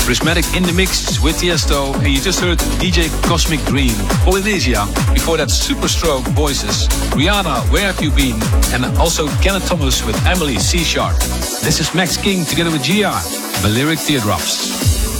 Prismatic in the mix with Tiesto, and you just heard DJ Cosmic Dream. Polynesia, before that Superstroke Voices. Rihanna, Where Have You Been? And also Kenneth Thomas with Emily C. Sharp. This is Max King together with GR, Balearic Teardrops.